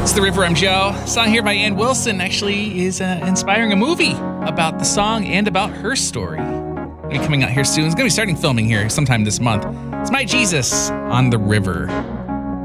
The River, I'm Joe. Song here by Ann Wilson actually is inspiring a movie about the song and about her story. It'll be coming out here soon. It's going to be starting filming here sometime this month. It's My Jesus on the River.